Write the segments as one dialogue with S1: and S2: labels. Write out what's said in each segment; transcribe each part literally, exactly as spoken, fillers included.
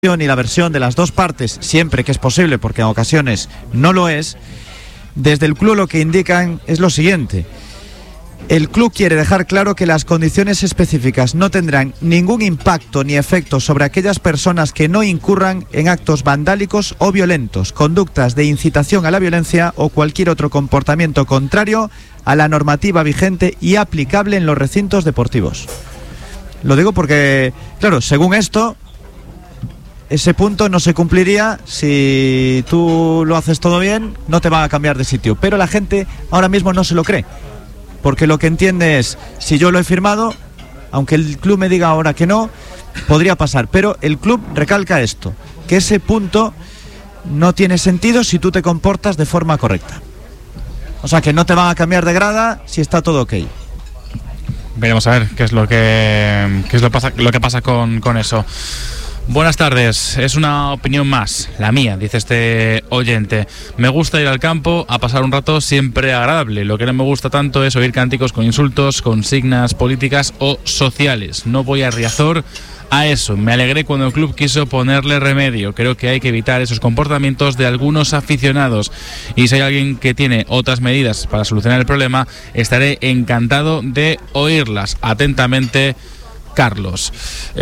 S1: y la versión de las dos partes, siempre que es posible, porque en ocasiones no lo es, desde el club lo que indican es lo siguiente: el club quiere dejar claro que las condiciones específicas no tendrán ningún impacto ni efecto sobre aquellas personas que no incurran en actos vandálicos o violentos, conductas de incitación a la violencia o cualquier otro comportamiento contrario a la normativa vigente y aplicable en los recintos deportivos. Lo digo porque, claro, según esto, ese punto no se cumpliría. Si tú lo haces todo bien, no te van a cambiar de sitio. Pero la gente ahora mismo no se lo cree, porque lo que entiende es: si yo lo he firmado, aunque el club me diga ahora que no, podría pasar. Pero el club recalca esto, que ese punto no tiene sentido si tú te comportas de forma correcta. O sea, que no te van a cambiar de grada si está todo ok.
S2: Veremos a ver qué es lo que qué es lo, pasa, lo que pasa con, con eso. Buenas tardes, es una opinión más, la mía, dice este oyente. Me gusta ir al campo a pasar un rato siempre agradable. Lo que no me gusta tanto es oír cánticos con insultos, consignas políticas o sociales. No voy a Riazor a eso. Me alegré cuando el club quiso ponerle remedio. Creo que hay que evitar esos comportamientos de algunos aficionados. Y si hay alguien que tiene otras medidas para solucionar el problema, estaré encantado de oírlas. Atentamente, Carlos.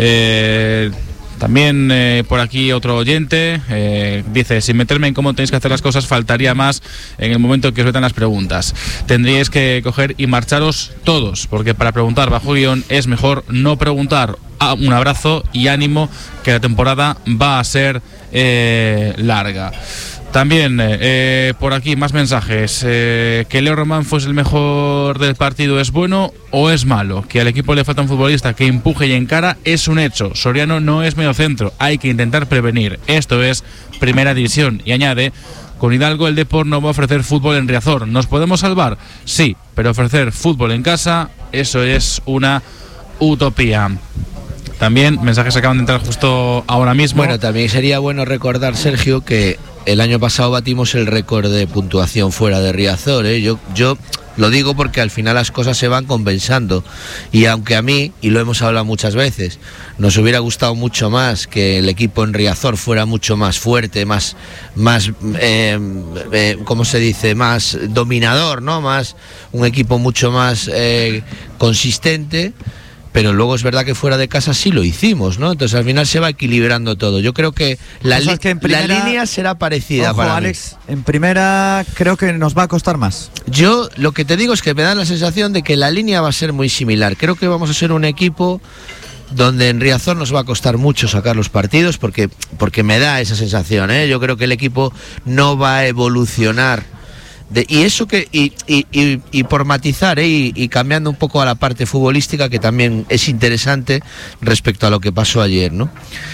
S2: Eh... También eh, por aquí otro oyente eh, dice: sin meterme en cómo tenéis que hacer las cosas, faltaría más en el momento en que os metan las preguntas. Tendríais que coger y marcharos todos, porque para preguntar bajo guión es mejor no preguntar. Ah, un abrazo y ánimo, que la temporada va a ser eh, larga. También eh, por aquí más mensajes. Eh, ¿Que Leo Román fuese el mejor del partido es bueno o es malo? Que al equipo le falta un futbolista que empuje y encara es un hecho. Soriano no es mediocentro, hay que intentar prevenir. Esto es Primera División. Y añade: con Hidalgo el Depor no va a ofrecer fútbol en Riazor. ¿Nos podemos salvar? Sí, pero ofrecer fútbol en casa, eso es una utopía. También mensajes que acaban de entrar justo ahora mismo.
S3: Bueno, también sería bueno recordar, Sergio, que el año pasado batimos el récord de puntuación fuera de Riazor, ¿eh? Yo, yo lo digo porque al final las cosas se van compensando. Y aunque a mí, y lo hemos hablado muchas veces, nos hubiera gustado mucho más que el equipo en Riazor fuera mucho más fuerte, más, más eh, eh, ¿cómo se dice? Más dominador, ¿no? Más, un equipo mucho más eh, consistente. Pero luego es verdad que fuera de casa sí lo hicimos, ¿no? Entonces al final se va equilibrando todo. Yo creo que la, li- que primera, la línea será parecida. Ojo, para
S1: Alex, mí. En primera creo que nos va a costar más.
S3: Yo lo que te digo es que me da la sensación de que la línea va a ser muy similar. Creo que vamos a ser un equipo donde en Riazor nos va a costar mucho sacar los partidos, porque, porque me da esa sensación, ¿eh? Yo creo que el equipo no va a evolucionar. De, y eso que y, y, y, y por matizar, ¿eh? y, y cambiando un poco a la parte futbolística, que también es interesante respecto a lo que pasó ayer, ¿no?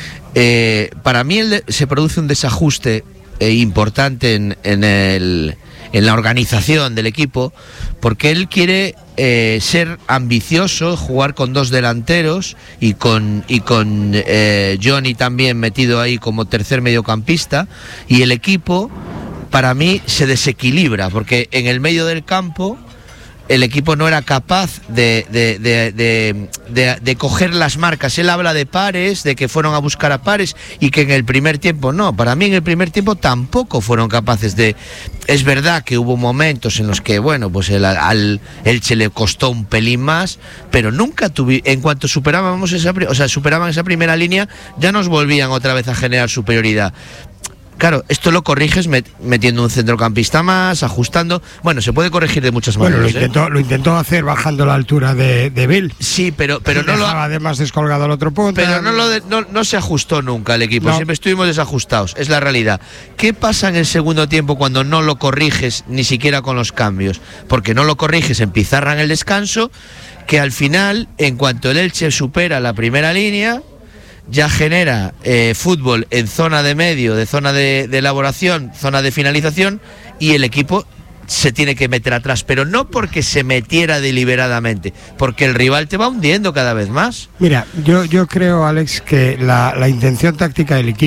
S3: Eh, para mí el de, se produce un desajuste eh, importante en, en, el, en la organización del equipo, porque él quiere eh, ser ambicioso, jugar con dos delanteros y con, y con eh, Johnny también metido ahí como tercer mediocampista, y el equipo para mí se desequilibra, porque en el medio del campo el equipo no era capaz de, de, de, de, de, de coger las marcas. Él habla de pares, de que fueron a buscar a pares, y que en el primer tiempo no. Para mí en el primer tiempo tampoco fueron capaces de... Es verdad que hubo momentos en los que, bueno, pues el, al Elche le costó un pelín más, pero nunca tuvi... En cuanto superábamos esa, o sea, superaban esa primera línea, ya nos volvían otra vez a generar superioridad. Claro, esto lo corriges met, metiendo un centrocampista más, ajustando. Bueno, se puede corregir de muchas maneras.
S4: Bueno, lo intentó,
S3: ¿eh?
S4: lo intentó hacer bajando la altura de, de Bill.
S3: Sí, pero, pero no lo
S4: además descolgado al otro punto.
S3: Pero no, lo de, no, no se ajustó nunca el equipo. No. Siempre estuvimos desajustados, es la realidad. ¿Qué pasa en el segundo tiempo cuando no lo corriges ni siquiera con los cambios? Porque no lo corriges en pizarra en el descanso, que al final, en cuanto el Elche supera la primera línea, ya genera eh, fútbol en zona de medio, de zona de, de elaboración, zona de finalización, y el equipo se tiene que meter atrás, pero no porque se metiera deliberadamente, porque el rival te va hundiendo cada vez más.
S4: Mira, yo, yo creo, Alex, que la, la intención táctica del equipo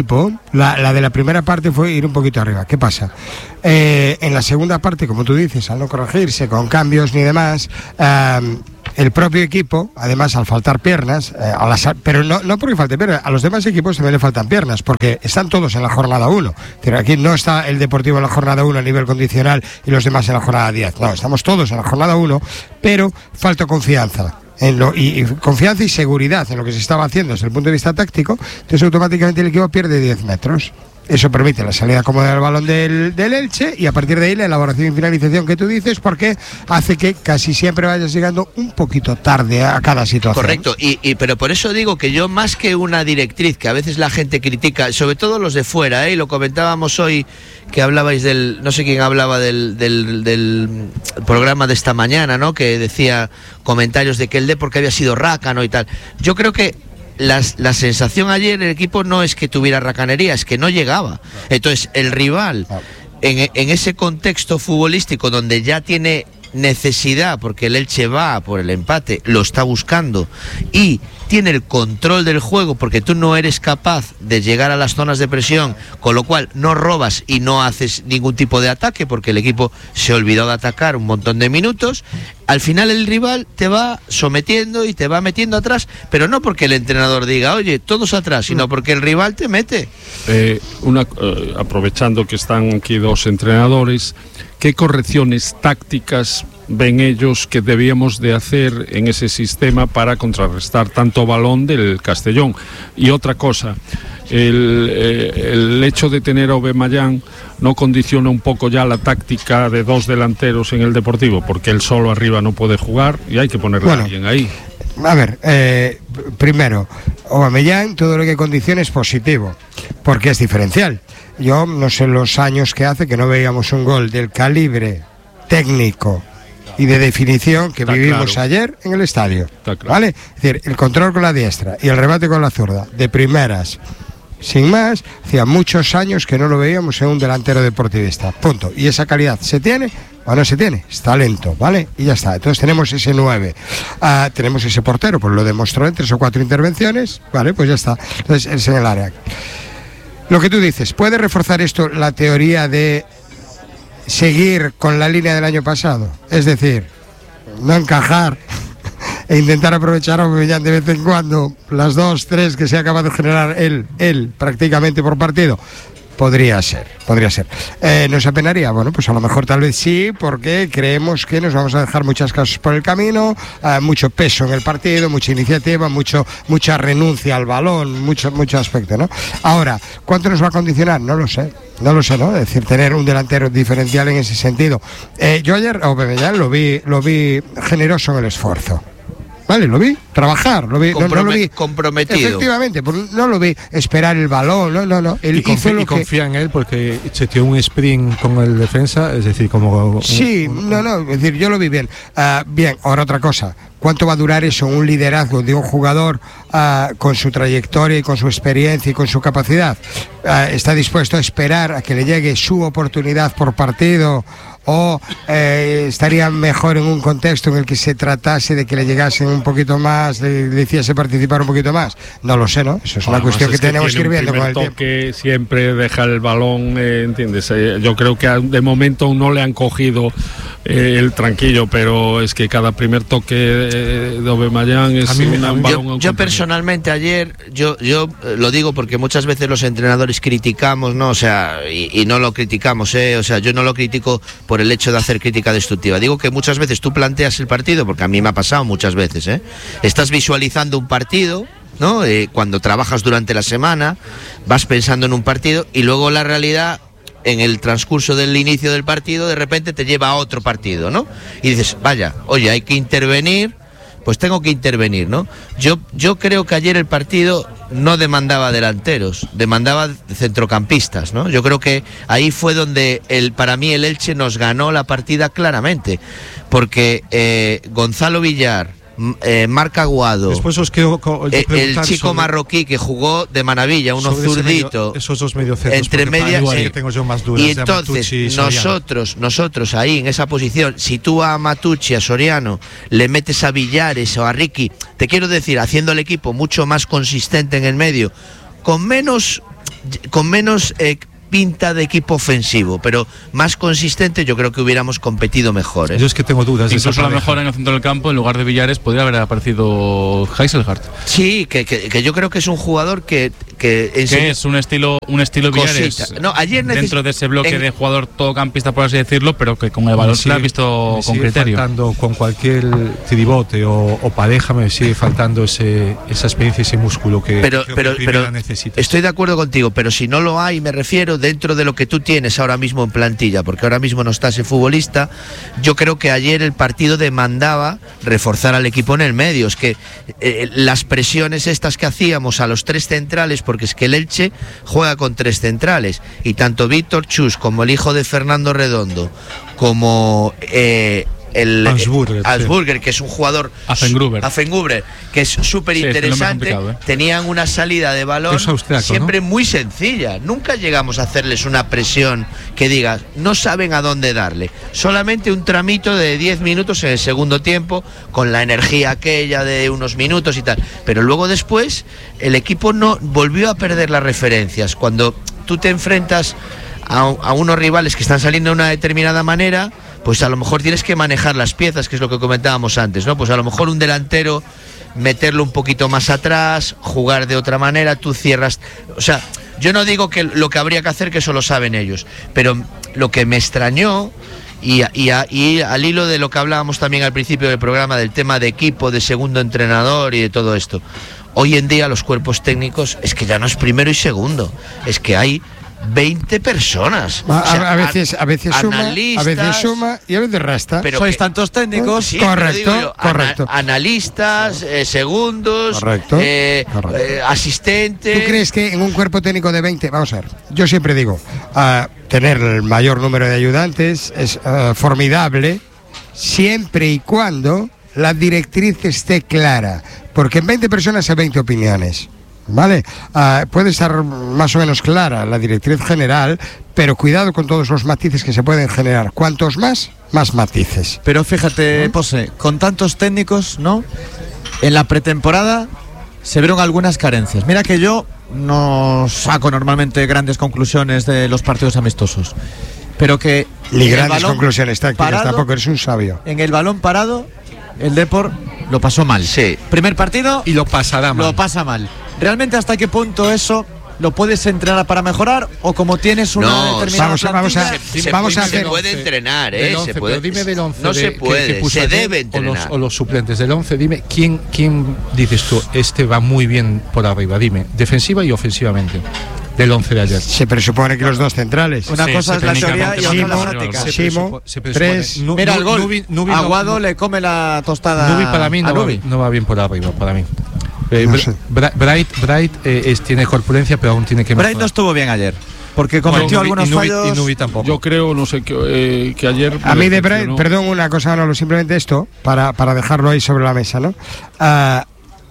S4: La, la de la primera parte fue ir un poquito arriba. ¿Qué pasa? Eh, en la segunda parte, como tú dices, al no corregirse con cambios ni demás, eh, el propio equipo, además al faltar piernas, eh, a las, pero no, no porque falte piernas, a los demás equipos también le faltan piernas, porque están todos en la jornada uno. Pero aquí no está el Deportivo en la jornada uno a nivel condicional y los demás en la jornada diez. No, estamos todos en la jornada uno, pero falta confianza. En lo, y, y confianza y seguridad en lo que se estaba haciendo desde el punto de vista táctico, entonces automáticamente el equipo pierde diez metros. Eso permite la salida cómoda del balón del, del Elche y a partir de ahí la elaboración y finalización que tú dices, porque hace que casi siempre vayas llegando un poquito tarde a cada situación.
S3: Correcto, y, y pero por eso digo que yo, más que una directriz que a veces la gente critica, sobre todo los de fuera, ¿eh? Y lo comentábamos hoy, que hablabais del, no sé quién hablaba del, del, del programa de esta mañana, ¿no? Que decía comentarios de que el Depor que había sido rácano y tal. Yo creo que Las, la sensación ayer en el equipo no es que tuviera racanería, es que no llegaba. Entonces el rival, en, en ese contexto futbolístico donde ya tiene necesidad, porque el Elche va por el empate, lo está buscando y tiene el control del juego, porque tú no eres capaz de llegar a las zonas de presión, con lo cual no robas y no haces ningún tipo de ataque, porque el equipo se olvidó de atacar un montón de minutos. Al final el rival te va sometiendo y te va metiendo atrás, pero no porque el entrenador diga, oye, todos atrás, sino porque el rival te mete.
S5: Eh, una, eh, aprovechando que están aquí dos entrenadores, ¿qué correcciones tácticas ven ellos que debíamos de hacer en ese sistema para contrarrestar tanto balón del Castellón? Y otra cosa, el, eh, el hecho de tener a Aubameyang no condiciona un poco ya la táctica de dos delanteros en el Deportivo, porque él solo arriba no puede jugar y hay que ponerle bueno, a alguien ahí.
S4: A ver, eh, primero, Aubameyang todo lo que condiciona es positivo, porque es diferencial. Yo no sé los años que hace que no veíamos un gol del calibre técnico y de definición que Está vivimos claro. ayer en el estadio, claro. ¿vale? Es decir, el control con la diestra y el remate con la zurda, de primeras, sin más, hacía muchos años que no lo veíamos en un delantero deportivista, punto. Y esa calidad se tiene o no se tiene, está lento, ¿vale? Y ya está, entonces tenemos ese nueve, uh, tenemos ese portero, pues lo demostró en tres o cuatro intervenciones, ¿vale? Pues ya está, entonces es en el área. Lo que tú dices, ¿puede reforzar esto la teoría de seguir con la línea del año pasado? Es decir, no encajar e intentar aprovechar a Aubameyang de vez en cuando, las dos, tres que se ha acabado de generar él, él prácticamente por partido. Podría ser, podría ser. Eh, ¿Nos apenaría? Bueno, pues a lo mejor tal vez sí, porque creemos que nos vamos a dejar muchas cosas por el camino, eh, mucho peso en el partido, mucha iniciativa, mucho, mucha renuncia al balón, mucho, mucho aspecto, ¿no? Ahora, ¿cuánto nos va a condicionar? No lo sé. No lo sé, ¿no? Es decir, tener un delantero diferencial en ese sentido. Eh, yo ayer, Aubameyang, lo vi, lo vi generoso en el esfuerzo. Vale, lo vi trabajar, lo vi,
S3: Comprome-
S4: no, no lo vi
S3: comprometido.
S4: Efectivamente, no lo vi esperar el balón, no, no, no. Él
S6: y confía,
S4: hizo lo
S6: y
S4: que...
S6: confía en él porque se dio un sprint con el defensa, es decir, como... Un,
S4: sí,
S6: un,
S4: no, no, es decir, yo lo vi bien. Uh, bien, ahora otra cosa. ¿Cuánto va a durar eso? Un liderazgo de un jugador uh, con su trayectoria y con su experiencia y con su capacidad. Uh, ¿Está dispuesto a esperar a que le llegue su oportunidad por partido? ¿O eh, estaría mejor en un contexto en el que se tratase de que le llegasen un poquito más, le, le hiciese participar un poquito más? No lo sé, ¿no? Eso es una
S5: Además,
S4: cuestión
S5: es
S4: que, que tenemos que ir viendo con el
S5: toque
S4: tiempo.
S5: Siempre deja el balón, eh, ¿entiendes? Eh, yo creo que de momento no le han cogido eh, el tranquillo, pero es que cada primer toque eh, de Aubameyang es
S6: mí,
S5: una, un balón.
S3: Yo, yo personalmente ayer, yo, yo eh, lo digo porque muchas veces los entrenadores criticamos, ¿no? O sea, y, y no lo criticamos, ¿eh? O sea, yo no lo critico por el hecho de hacer crítica destructiva. Digo que muchas veces tú planteas el partido, porque a mí me ha pasado muchas veces, ¿eh? Estás visualizando un partido, ¿no? Eh, cuando trabajas durante la semana, vas pensando en un partido y luego la realidad, en el transcurso del inicio del partido, de repente te lleva a otro partido, ¿no? Y dices, vaya, oye, hay que intervenir, pues tengo que intervenir, ¿no? Yo, yo creo que ayer el partido no demandaba delanteros, demandaba centrocampistas, ¿no? Yo creo que ahí fue donde el, para mí el Elche nos ganó la partida claramente, porque eh, Gonzalo Villar, Eh, Marc Aguado,
S6: Después os quiero
S3: eh, el chico sobre, marroquí que jugó de maravilla, uno zurdito,
S6: medio, esos dos mediocentros,
S3: entre medias,
S6: eh, que tengo yo más dudas,
S3: y entonces y nosotros, nosotros ahí en esa posición, si tú a Matucci, a Soriano, le metes a Villares o a Ricky, te quiero decir, haciendo el equipo mucho más consistente en el medio, con menos con menos eh, pinta de equipo ofensivo, pero más consistente. Yo creo que hubiéramos competido mejor, ¿eh?
S6: Yo es que tengo dudas.
S2: Incluso a lo mejor en el centro del campo, en lugar de Villares, podría haber aparecido Heiselhardt.
S3: Sí, que, que, que yo creo que es un jugador que que
S2: ¿Qué es un estilo un estilo Villares?
S3: No, ayer neces-
S2: dentro de ese bloque
S3: en...
S2: de jugador todocampista, por así decirlo, pero que con el balón se le ha visto
S6: me
S2: con
S6: sigue
S2: criterio.
S6: Faltando con cualquier tiribote o, o pareja, me sigue faltando ese, esa experiencia, ese músculo que
S3: pero
S6: creo
S3: pero
S6: que
S3: pero
S6: necesita.
S3: Estoy de acuerdo contigo, pero si no lo hay, me refiero dentro de lo que tú tienes ahora mismo en plantilla, porque ahora mismo no está ese futbolista. Yo creo que ayer el partido demandaba reforzar al equipo en el medio. Es que eh, las presiones estas que hacíamos a los tres centrales, porque es que el Elche juega con tres centrales, y tanto Víctor Chus como el hijo de Fernando Redondo como eh, el
S6: Augsburger,
S3: Augsburger, sí, que es un jugador
S2: Affengruber,
S3: Affengruber que es súper interesante, sí, ¿eh? Tenían una salida de balón austriaco, siempre, ¿no?, muy sencilla. Nunca llegamos a hacerles una presión que digas, no saben a dónde darle. Solamente un tramito de diez minutos en el segundo tiempo, con la energía aquella de unos minutos y tal. Pero luego después el equipo no volvió a perder las referencias. Cuando tú te enfrentas a, a unos rivales que están saliendo de una determinada manera, pues a lo mejor tienes que manejar las piezas, que es lo que comentábamos antes, ¿no? Pues a lo mejor un delantero, meterlo un poquito más atrás, jugar de otra manera, tú cierras. O sea, yo no digo que lo que habría que hacer, que eso lo saben ellos, pero lo que me extrañó, y, y, y al hilo de lo que hablábamos también al principio del programa, del tema de equipo, de segundo entrenador y de todo esto, hoy en día los cuerpos técnicos es que ya no es primero y segundo, es que hay veinte personas.
S4: A,
S3: o sea,
S4: a veces, a veces suma, a veces suma y a veces resta.
S1: Pero sois que, tantos técnicos.
S3: Sí,
S4: correcto,
S3: yo,
S4: correcto.
S3: Ana, analistas, eh, segundos,
S4: correcto,
S3: eh,
S4: correcto.
S3: Eh, asistentes.
S4: ¿Tú crees que en un cuerpo técnico de veinte, vamos a ver, yo siempre digo, uh, tener el mayor número de ayudantes es uh, formidable, siempre y cuando la directriz esté clara, porque en veinte personas hay veinte opiniones. ¿Vale? Uh, puede estar más o menos clara la directriz general, pero cuidado con todos los matices que se pueden generar. Cuantos más, más matices.
S1: Pero fíjate, ¿no?, Pose, con tantos técnicos, ¿no?, en la pretemporada se vieron algunas carencias. Mira que yo no saco normalmente grandes conclusiones de los partidos amistosos, pero que
S4: ni grandes conclusiones tácticas, parado, tampoco eres un sabio.
S1: En el balón parado, el Depor lo pasó mal.
S3: Sí.
S1: Primer partido
S6: y lo pasará mal.
S1: Lo pasa mal. ¿Realmente hasta qué punto eso lo puedes entrenar para mejorar, o como tienes una
S3: no,
S1: determinada
S4: vamos a, vamos a,
S3: se, se,
S4: vamos
S3: se,
S4: a hacer,
S3: se puede entrenar, ¿eh?
S6: once,
S3: se puede,
S6: pero dime del once
S3: no
S6: de,
S3: se puede,
S6: que, que
S3: se
S6: ayer,
S3: debe entrenar.
S6: O los, o los suplentes del once, dime, ¿quién, ¿quién dices tú, este va muy bien por arriba? Dime, defensiva y ofensivamente. Del once de ayer.
S4: Se presupone que los dos centrales.
S1: Una
S2: sí,
S1: cosa es la teoría y otra la práctica.
S6: Se
S4: Simo,
S6: se
S4: tres.
S6: Nu,
S1: Mira el gol.
S6: Nubi, Nubi
S1: Aguado
S6: no,
S1: le come la tostada.
S6: Nubi para mí no va, no va bien por arriba, para mí. Eh, no sé. Bright, Bright eh, es, tiene corpulencia, pero aún tiene que mejorar.
S1: Bright no estuvo bien ayer, porque cometió
S6: no,
S1: algunos
S6: y Nubi,
S1: fallos.
S6: Y Nubi tampoco.
S5: Yo creo, no sé, que, eh, que ayer...
S4: A mí de Bright, perdón, una cosa, no, simplemente esto, para, para dejarlo ahí sobre la mesa, ¿no? Uh,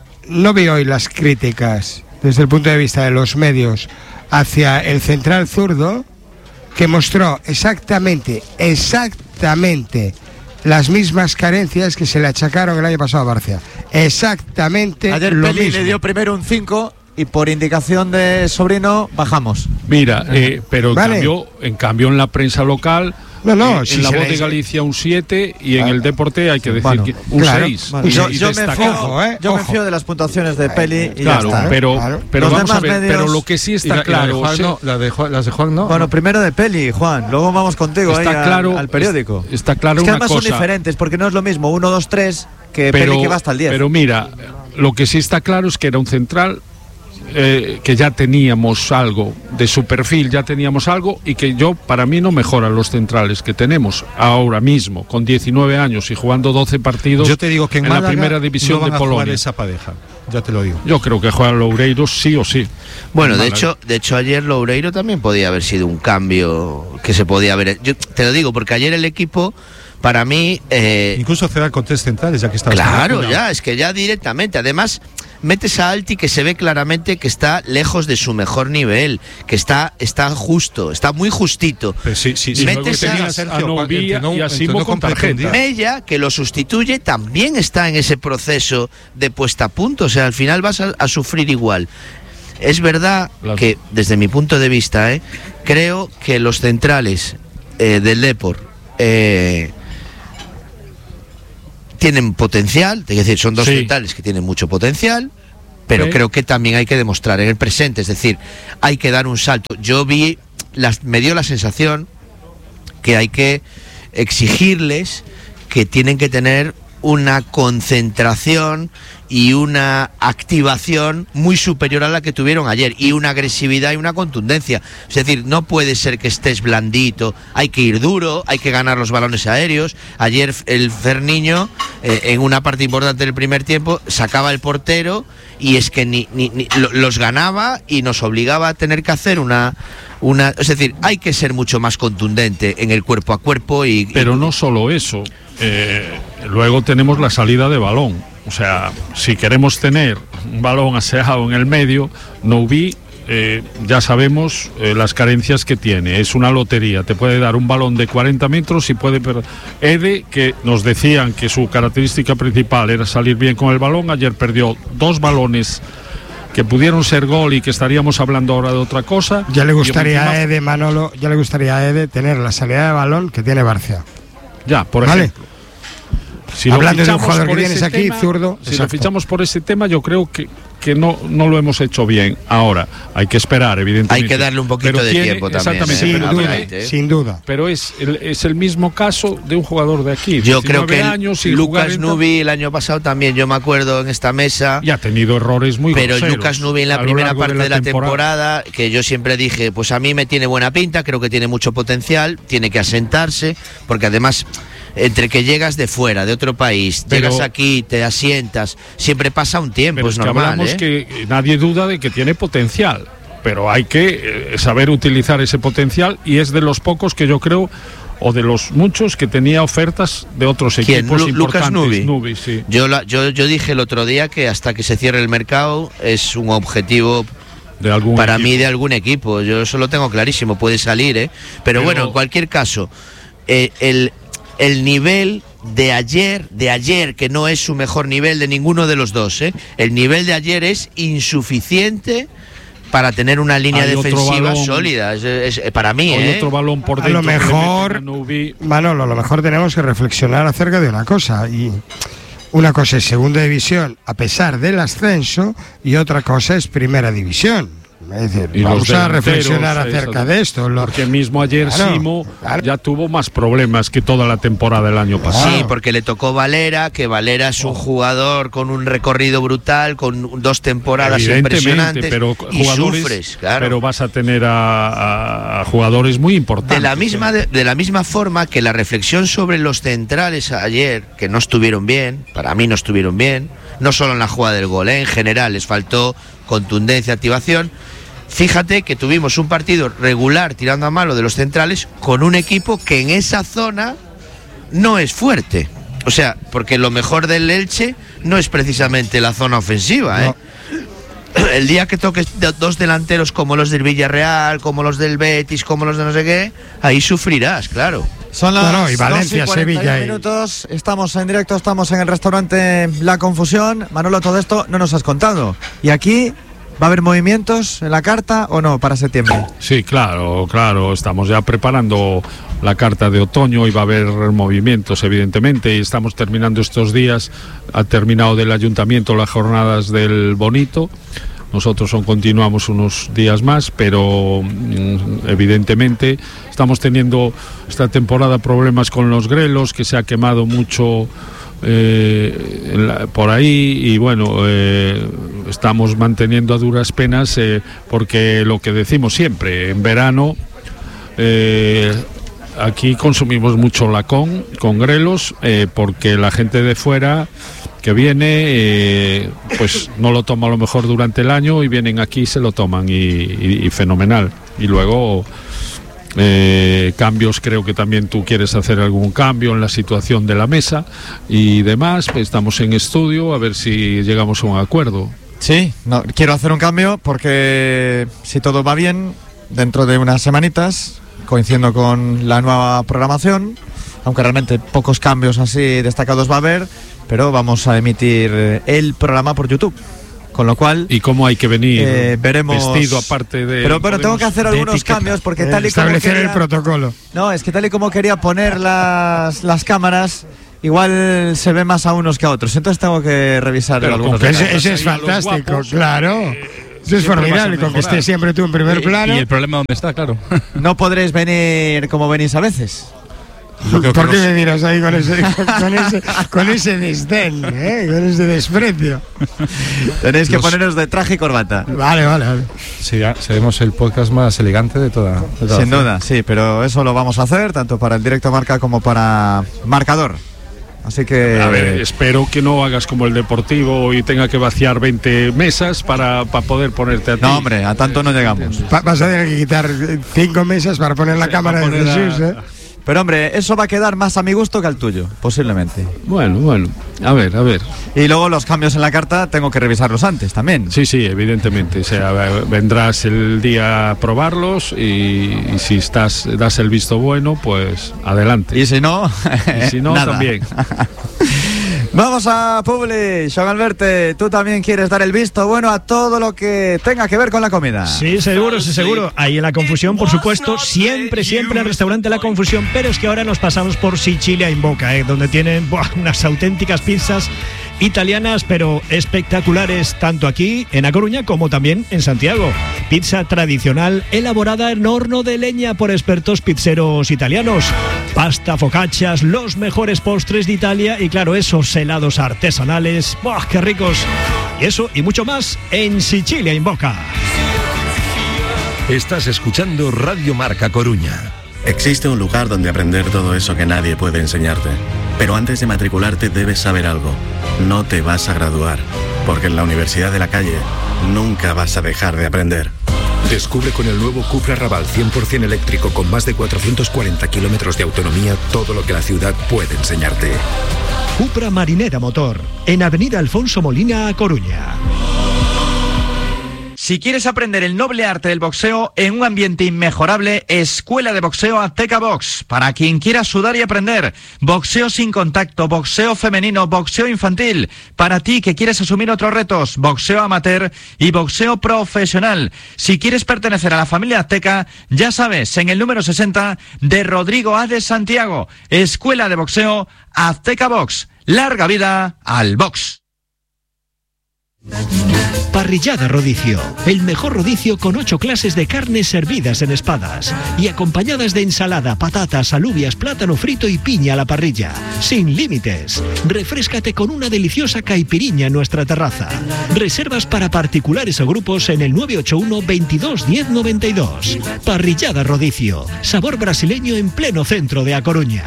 S4: no vi hoy las críticas desde el punto de vista de los medios hacia el central zurdo, que mostró exactamente, exactamente las mismas carencias que se le achacaron el año pasado a Barcia. Exactamente
S1: ayer
S4: lo
S1: Peli
S4: mismo.
S1: le dio primero un cinco y por indicación de Sobrino bajamos.
S5: Mira, eh, pero
S4: vale.
S5: en, cambio, en cambio en la prensa local...
S4: No, no,
S5: eh,
S4: si
S5: en la
S4: se
S5: voz de
S4: les...
S5: Galicia un siete y
S4: ah,
S5: en el Deporte hay que decir
S1: bueno,
S5: que un
S4: claro,
S5: seis.
S1: Vale.
S5: Y,
S1: Yo,
S5: y
S1: yo, me fío,
S4: ojo, eh,
S1: yo me
S4: ojo.
S1: fío de las puntuaciones de Peli y
S5: claro,
S1: ya está.
S5: pero,
S4: Claro.
S5: pero
S1: Los
S5: vamos a
S1: demás
S5: ver,
S1: medios-
S5: pero lo que sí está
S6: y la,
S5: claro...
S6: y la de Juan,
S5: se-
S6: no, la de Juan, las de Juan no.
S1: Bueno, primero de Peli, Juan, luego vamos contigo
S5: está
S1: ahí a-
S5: claro,
S1: al periódico.
S5: es- Está claro
S1: Es que
S5: una
S1: además
S5: cosa...
S1: son diferentes, porque no es lo mismo uno, dos, tres que
S5: pero,
S1: Peli que va hasta el diez.
S5: Pero mira, lo que sí está claro es que era un central eh, que ya teníamos algo de su perfil, ya teníamos algo, y que yo, para mí, no mejoran los centrales que tenemos ahora mismo, con diecinueve años y jugando doce partidos.
S6: Yo te digo que en,
S5: en
S6: Málaga
S5: la primera división
S6: no van
S5: de
S6: a jugar
S5: Polonia.
S6: esa pareja, ya te lo digo.
S5: Yo creo que juega Loureiro sí o sí.
S3: Bueno, de
S5: Málaga.
S3: hecho, de hecho ayer Loureiro también podía haber sido un cambio que se podía haber. Yo te lo digo porque ayer el equipo, para mí, eh,
S6: Incluso cerrar con tres centrales, ya que está.
S3: claro, ya, es que ya directamente. Además, metes a Alti, que se ve claramente que está lejos de su mejor nivel, que está, está justo, está muy justito.
S6: Pero sí, sí, sí.
S3: Y
S6: Luego
S3: metes
S6: tenía
S3: a-
S6: Sergio,
S5: a Novilla
S6: entre no-
S5: y a
S6: entre
S5: Simo
S6: no
S5: con
S6: completo un
S5: tarjeta.
S6: día.
S3: Mella, que lo sustituye, también está en ese proceso de puesta a punto. O sea, al final vas a, a sufrir igual. Es verdad
S5: Las...
S3: que, desde mi punto de vista, ¿eh? creo que los centrales eh, del Depor eh, tienen potencial, es decir, son dos
S5: sí.
S3: centrales que tienen mucho potencial, pero sí. creo que también hay que demostrar en el presente, es decir, hay que dar un salto. Yo vi, las, me dio la sensación que hay que exigirles que tienen que tener una concentración y una activación muy superior a la que tuvieron ayer, y una agresividad y una contundencia. Es decir, no puede ser que estés blandito, hay que ir duro, hay que ganar los balones aéreos. Ayer el Ferniño, eh, en una parte importante del primer tiempo, sacaba el portero y es que ni, ni, ni los ganaba y nos obligaba a tener que hacer una... Una, es decir, hay que ser mucho más contundente en el cuerpo a cuerpo y...
S5: Pero
S3: y,
S5: no solo eso, eh, luego tenemos la salida de balón. O sea, si queremos tener un balón aseado en el medio, Noubi, eh, ya sabemos eh, las carencias que tiene. Es una lotería, te puede dar un balón de cuarenta metros y puede... Per- Ede, que nos decían que su característica principal era salir bien con el balón, ayer perdió dos balones que pudieron ser gol y que estaríamos hablando ahora de otra cosa.
S4: Ya le gustaría
S5: encima...
S4: a Ede, Manolo, ya le gustaría a Ede tener la salida de balón que tiene Barcia.
S5: Ya, por
S4: ¿Vale?
S5: ejemplo. Si
S4: Hablando de un jugador que tienes aquí,
S5: tema,
S4: zurdo.
S5: Si lo fichamos por ese tema, yo creo que, que no, no lo hemos hecho bien. Ahora, hay que esperar, evidentemente.
S3: Hay que darle un poquito
S5: pero
S3: de
S5: tiene,
S3: tiempo también.
S5: Exactamente,
S4: Sin
S5: pero
S4: duda,
S5: tiene,
S3: ¿eh?
S4: sin duda.
S5: Pero es el, es el mismo caso de un jugador de aquí.
S3: Yo creo que
S5: años,
S3: Lucas Nubi el año pasado también, yo me acuerdo en esta mesa.
S5: Y ha tenido errores muy
S3: Pero
S5: groseros
S3: Lucas Nubi en la primera parte de la, de la temporada, temporada, que yo siempre dije, pues a mí me tiene buena pinta, creo que tiene mucho potencial, tiene que asentarse, porque además... Entre que llegas de fuera, de otro país, pero, llegas aquí, te asientas, siempre pasa un tiempo,
S5: pero
S3: es,
S5: es
S3: normal.
S5: Que hablamos
S3: ¿eh?
S5: que nadie duda de que tiene potencial, pero hay que eh, saber utilizar ese potencial, y es de los pocos que yo creo, o de los muchos que tenía ofertas de otros
S3: ¿Quién?
S5: equipos
S3: Lu-
S5: importantes.
S3: Lucas Nubi.
S5: Nubi, sí.
S3: Yo, la, yo, yo dije el otro día que hasta que se cierre el mercado es un objetivo
S5: de algún
S3: para
S5: equipo.
S3: mí de algún equipo. Yo eso lo tengo clarísimo, puede salir, ¿eh? Pero, Pero... bueno, en cualquier caso, eh, el, el nivel de ayer, de ayer, que no es su mejor nivel de ninguno de los dos, ¿eh? El nivel de ayer es insuficiente para tener una línea
S5: Hay
S3: defensiva
S5: balón,
S3: sólida, es, es, es, para mí,
S5: Hay
S3: ¿eh?
S5: otro balón por
S4: A
S5: dentro.
S4: lo mejor,
S5: Nubi...
S4: Manolo, a lo mejor tenemos que reflexionar acerca de una cosa, y una cosa es segunda división a pesar del ascenso y otra cosa es primera división. Es decir,
S5: y
S4: vamos a reflexionar acerca de esto.
S5: Porque mismo ayer claro, Simo claro. ya tuvo más problemas que toda la temporada del año pasado.
S3: Sí, porque le tocó Valera, que Valera es un jugador con un recorrido brutal, con dos temporadas impresionantes.
S5: Pero
S3: y
S5: jugadores,
S3: sufres, claro.
S5: Pero vas a tener a, a, a jugadores muy importantes.
S3: De la misma de, de la misma forma que la reflexión sobre los centrales ayer, que no estuvieron bien, para mí no estuvieron bien, no solo en la jugada del gol, ¿eh? En general les faltó contundencia, activación. Fíjate que tuvimos un partido regular tirando a malo de los centrales con un equipo que en esa zona no es fuerte. O sea, porque lo mejor del Elche no es precisamente la zona ofensiva, ¿eh? No. El día que toques dos delanteros como los del Villarreal, como los del Betis, como los de no sé qué, ahí sufrirás, claro.
S1: Son las
S4: no, no, y Valencia,
S1: dos y cuarenta y uno
S4: Sevilla.
S1: minutos, estamos en directo, estamos en el restaurante La Confusión. Manolo, todo esto no nos has contado. Y aquí... ¿Va a haber movimientos en la carta o no para septiembre?
S5: Sí, claro, claro. Estamos ya preparando la carta de otoño y va a haber movimientos, evidentemente. Y estamos terminando estos días. Ha terminado del ayuntamiento las jornadas del Bonito. Nosotros son, continuamos unos días más, pero evidentemente estamos teniendo esta temporada problemas con los grelos, que se ha quemado mucho... Eh, la, por ahí y bueno eh, estamos manteniendo a duras penas eh, porque lo que decimos siempre en verano eh, aquí consumimos mucho lacón con grelos eh, porque la gente de fuera que viene eh, pues no lo toma a lo mejor durante el año y vienen aquí y se lo toman y, y, y fenomenal y luego Eh, cambios, creo que también tú quieres hacer algún cambio en la situación de la mesa y demás, pues estamos en estudio a ver si llegamos a un acuerdo.
S1: Sí, no, quiero hacer un cambio porque si todo va bien, dentro de unas semanitas, coincidiendo con la nueva programación, aunque realmente pocos cambios así destacados va a haber, pero vamos a emitir el programa por YouTube, Con lo cual...
S5: ¿Y cómo hay que venir
S1: eh, veremos...
S5: vestido aparte de...
S1: Pero, pero tengo que hacer algunos
S5: etiqueta.
S1: cambios porque
S4: Eh,
S1: tal y como
S4: establecer
S1: quería...
S4: el protocolo.
S1: No, es que tal y como quería poner las, las cámaras, igual se ve más a unos que a otros. Entonces tengo que revisar
S5: Pero
S1: algunos
S5: con que
S1: detalles.
S4: Ese, ese es
S5: Ahí a los
S4: fantástico,
S5: guapos,
S4: claro.
S5: eh,
S4: Eso es
S5: siempre vas a
S4: formidable, con que
S5: mejorar.
S4: estés siempre tú en primer
S2: Y-
S4: plano.
S2: Y el problema dónde está, claro.
S1: No podréis venir como venís a veces.
S2: Yo creo que
S4: ¿Por qué
S2: los-
S4: me miras ahí con ese, con ese, con ese desdén, eh? Con ese desprecio?
S1: Tenéis que
S2: Los-
S1: poneros de traje y corbata.
S4: Vale, vale, vale.
S6: Sí, ya seremos el podcast más elegante de toda. de toda
S1: Sin
S6: la
S1: duda, sí, pero eso lo vamos a hacer tanto para el directo marca como para marcador. Así que...
S5: A ver, espero que no hagas como el Deportivo y tenga que vaciar veinte mesas para, para poder ponerte a ti.
S1: No, hombre, a tanto no llegamos.
S4: Va- vas a tener que quitar cinco mesas para poner la
S5: Sí,
S4: cámara
S5: para
S4: de
S5: poner
S4: Jesús,
S5: a-
S4: ¿eh?
S1: Pero hombre, eso va a quedar más a mi gusto que al tuyo, posiblemente.
S5: Bueno, bueno, a ver, a ver.
S1: Y luego los cambios en la carta tengo que revisarlos antes también.
S5: Sí, sí, evidentemente. O sea, vendrás el día a probarlos y, y si estás das el visto bueno, pues adelante.
S1: Y si no,
S5: Y si no,
S1: nada.
S5: también.
S1: Vamos a Publi, Joan Alberto, tú también quieres dar el visto bueno a todo lo que tenga que ver con la comida.
S7: Sí, seguro, sí, seguro. Ahí en La Confusión, por supuesto, siempre, siempre el restaurante La Confusión, pero es que ahora nos pasamos por Sicilia in Boca, ¿eh? Donde tienen buah, unas auténticas pizzas italianas, pero espectaculares, tanto aquí en A Coruña como también en Santiago. Pizza tradicional elaborada en horno de leña por expertos pizzeros italianos. Pasta, focaccias, los mejores postres de Italia y claro, esos helados artesanales. ¡Buah, qué ricos! Y eso y mucho más en Sicilia in Boca.
S8: Estás escuchando Radio Marca Coruña.
S9: Existe un lugar donde aprender todo eso que nadie puede enseñarte. Pero antes de matricularte debes saber algo. No te vas a graduar, porque en la Universidad de la Calle nunca vas a dejar de aprender.
S8: Descubre con el nuevo Cupra Raval cien por ciento eléctrico con más de cuatrocientos cuarenta kilómetros de autonomía todo lo que la ciudad puede enseñarte.
S7: Cupra Marinera Motor, en Avenida Alfonso Molina, A Coruña.
S1: Si quieres aprender el noble arte del boxeo en un ambiente inmejorable, Escuela de Boxeo Azteca Box. Para quien quiera sudar y aprender, boxeo sin contacto, boxeo femenino, boxeo infantil. Para ti que quieres asumir otros retos, boxeo amateur y boxeo profesional. Si quieres pertenecer a la familia Azteca, ya sabes, en el número sesenta de Rodrigo A. de Santiago. Escuela de Boxeo Azteca Box. Larga vida al box.
S7: Parrillada Rodicio, el mejor rodicio con ocho clases de carnes servidas en espadas y acompañadas de ensalada, patatas, alubias, plátano frito y piña a la parrilla. Sin límites. Refréscate con una deliciosa caipiriña en nuestra terraza. Reservas para particulares o grupos en el nueve ocho uno veintidós diez noventa y dos. Parrillada Rodicio, sabor brasileño en pleno centro de A Coruña.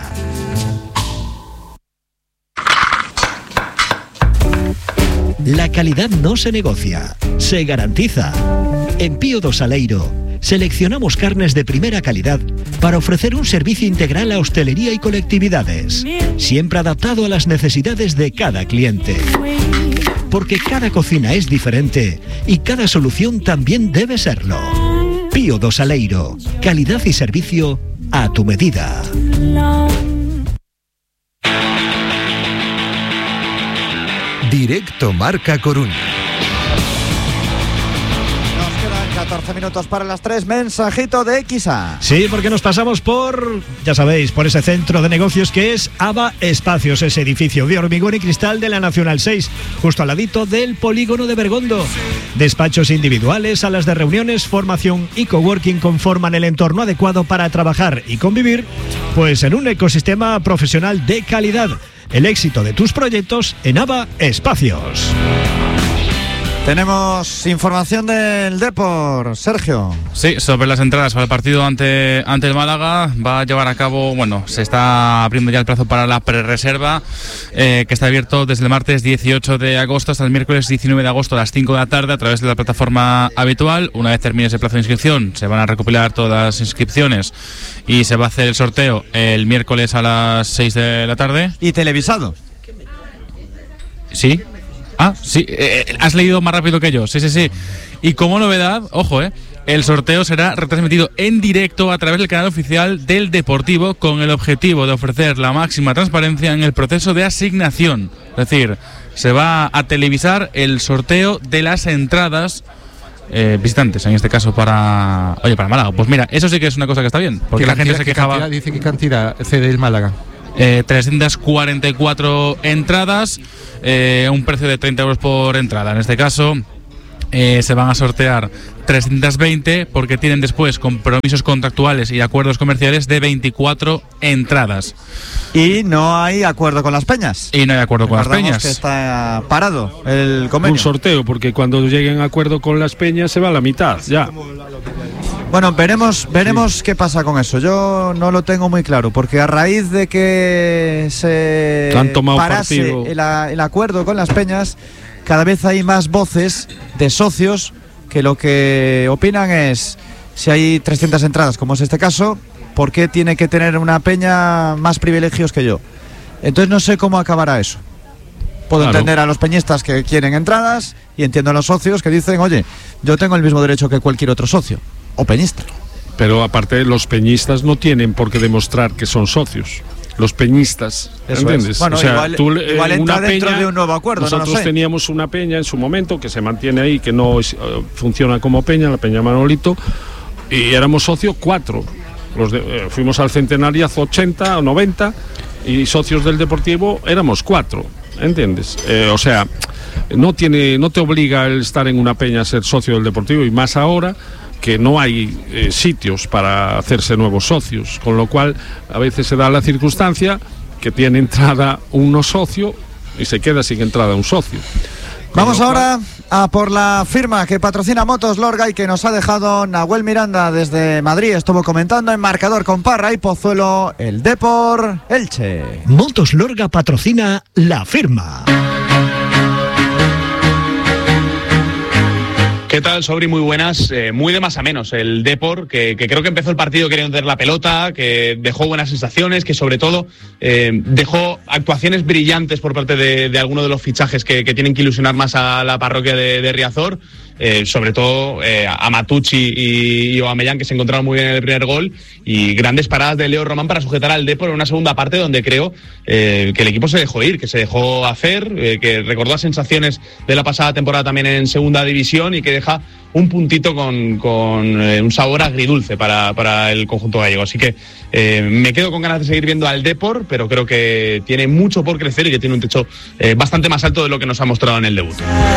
S7: La calidad no se negocia, se garantiza. En Pío do Saleiro, seleccionamos carnes de primera calidad para ofrecer un servicio integral a hostelería y colectividades, siempre adaptado a las necesidades de cada cliente. Porque cada cocina es diferente y cada solución también debe serlo. Pío do Saleiro, calidad y servicio a tu medida.
S8: Directo Marca Coruña.
S1: Nos quedan catorce minutos para las tres. Mensajito de X A.
S7: Sí, porque nos pasamos por, ya sabéis, por ese centro de negocios que es ABA Espacios, ese edificio de hormigón y cristal de la Nacional seis, justo al ladito del polígono de Bergondo. Despachos individuales, salas de reuniones, formación y coworking conforman el entorno adecuado para trabajar y convivir, pues en un ecosistema profesional de calidad. El éxito de tus proyectos en ABA Espacios.
S1: Tenemos información del Depor, Sergio.
S2: Sí, sobre las entradas para el partido ante, ante el Málaga va a llevar a cabo, bueno, se está abriendo ya el plazo para la prerreserva, eh, que está abierto desde el martes dieciocho de agosto hasta el miércoles diecinueve de agosto a las cinco de la tarde a través de la plataforma habitual. Una vez termine ese plazo de inscripción, se van a recopilar todas las inscripciones y se va a hacer el sorteo el miércoles a las seis de la tarde.
S1: Y televisado.
S2: Sí. Ah, sí, eh, has leído más rápido que yo, sí, sí, sí. Y como novedad, ojo, eh, el sorteo será retransmitido en directo a través del canal oficial del Deportivo con el objetivo de ofrecer la máxima transparencia en el proceso de asignación. Es decir, se va a televisar el sorteo de las entradas eh, visitantes, en este caso para oye para Málaga. Pues mira, eso sí que es una cosa que está bien, porque la gente se quejaba.
S6: Cantidad, dice qué cantidad cede el Málaga.
S2: Eh, trescientas cuarenta y cuatro entradas, eh, un precio de treinta euros por entrada. En este caso eh, se van a sortear trescientas veinte porque tienen después compromisos contractuales y acuerdos comerciales de veinticuatro entradas.
S1: Y no hay acuerdo con las peñas.
S2: Y no hay acuerdo con las
S1: Recordamos
S2: peñas.
S1: que está parado el convenio.
S5: Un sorteo, porque cuando lleguen a acuerdo con las peñas se va a la mitad, ya.
S1: Bueno, veremos, veremos sí. qué pasa con eso. Yo no lo tengo muy claro, porque a raíz de que se
S5: Han tomado
S1: parase
S5: partido.
S1: el, el acuerdo con las peñas, cada vez hay más voces de socios que lo que opinan es, si hay trescientas entradas, como es este caso, ¿por qué tiene que tener una peña más privilegios que yo? Entonces no sé cómo acabará eso. Puedo
S5: Claro.
S1: entender a los peñistas que quieren entradas y entiendo a los socios que dicen, oye, yo tengo el mismo derecho que cualquier otro socio o peñista.
S5: Pero aparte, los peñistas no tienen por qué demostrar que son socios. Los peñistas,
S1: Eso
S5: ¿entiendes?
S1: es. Bueno,
S5: o sea,
S1: igual,
S5: tú, eh,
S1: igual entra
S5: una
S1: dentro
S5: peña,
S1: de un nuevo acuerdo,
S5: nosotros
S1: no lo sé.
S5: teníamos una peña en su momento que se mantiene ahí, que no es, uh, funciona como peña, la Peña Manolito, y éramos socios cuatro. Los de, eh, fuimos al centenariazo ochenta o noventa y socios del Deportivo éramos cuatro, ¿entiendes? Eh, o sea, no tiene, no te obliga el estar en una peña a ser socio del Deportivo, y más ahora que no hay eh, sitios para hacerse nuevos socios, con lo cual a veces se da la circunstancia que tiene entrada un no socio y se queda sin entrada un socio. Con
S1: Vamos
S5: lo
S1: ahora a por la firma que patrocina Motos Lorga y que nos ha dejado Nahuel Miranda desde Madrid. Estuvo comentando en marcador con Parra y Pozuelo el Depor Elche.
S7: Motos Lorga patrocina la firma.
S10: ¿Qué tal, Sobri? Muy buenas. Eh, muy de más a menos el Depor, que, que creo que empezó el partido queriendo tener la pelota, que dejó buenas sensaciones, que sobre todo eh, dejó actuaciones brillantes por parte de, de algunos de los fichajes que, que tienen que ilusionar más a la parroquia de, de Riazor. Eh, sobre todo eh, a Matucci y, y Aubameyang, que se encontraron muy bien en el primer gol, y grandes paradas de Leo Román para sujetar al Depor en una segunda parte donde creo eh, que el equipo se dejó ir, que se dejó hacer, eh, que recordó las sensaciones de la pasada temporada también en segunda división y que deja un puntito con, con eh, un sabor agridulce para, para el conjunto gallego. Así que eh, me quedo con ganas de seguir viendo al Depor, pero creo que tiene mucho por crecer y que tiene un techo eh, bastante más alto de lo que nos ha mostrado en el debut.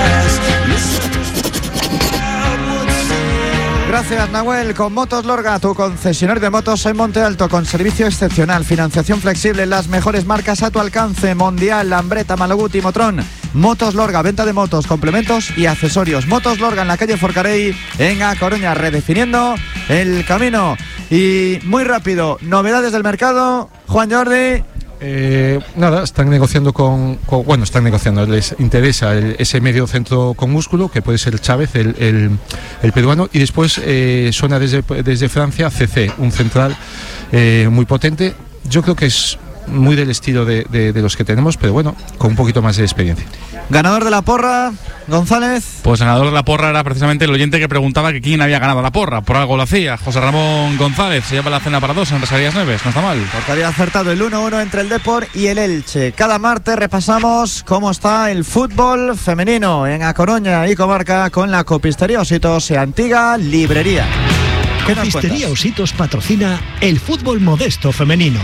S1: Gracias, Nahuel. Con Motos Lorga, tu concesionario de motos en Monte Alto, con servicio excepcional, financiación flexible, las mejores marcas a tu alcance: Mondial, Lambretta, Malaguti, Motrón. Motos Lorga, venta de motos, complementos y accesorios. Motos Lorga en la calle Forcarey, en A Coruña, redefiniendo el camino. Y muy rápido, novedades del mercado, Juan Jordi.
S6: Eh, nada, están negociando con, con, bueno, están negociando, les interesa el, ese medio centro con músculo, que puede ser Chávez, el, el, el peruano, y después eh, suena desde, desde Francia C C, un central eh, muy potente. Yo creo que es muy del estilo de, de, de los que tenemos, pero bueno, con un poquito más de experiencia.
S1: Ganador de la porra, González.
S2: Pues ganador de la porra era precisamente el oyente que preguntaba que quién había ganado la porra. Por algo lo hacía. José Ramón González se lleva la cena para dos en Resarías Neves. No está mal.
S1: Porque había acertado el uno uno entre el Depor y el Elche. Cada martes repasamos cómo está el fútbol femenino en A Coruña y Comarca con la copistería Ositos y Antiga Librería.
S7: Copistería Ositos patrocina el fútbol modesto femenino.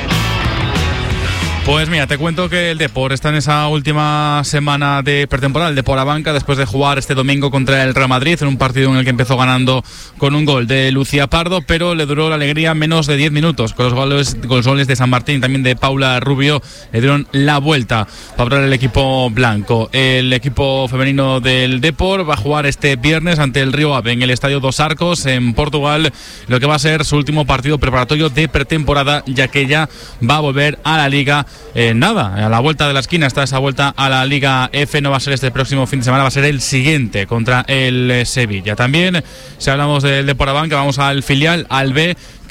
S2: Pues mira, te cuento que el Depor está en esa última semana de pretemporada, el Depor a banca, después de jugar este domingo contra el Real Madrid, en un partido en el que empezó ganando con un gol de Lucía Pardo, pero le duró la alegría menos de diez minutos. Con los goles, con los goles de San Martín, también de Paula Rubio, le dieron la vuelta para el equipo blanco. El equipo femenino del Depor va a jugar este viernes ante el Río Ave en el Estadio Dos Arcos, en Portugal, lo que va a ser su último partido preparatorio de pretemporada, ya que ya va a volver a la Liga. Eh, nada, a la vuelta de la esquina está esa vuelta a la Liga F. No va a ser este próximo fin de semana, va a ser el siguiente contra el eh, Sevilla. También, si hablamos del Depor a banca, vamos al filial, al B, que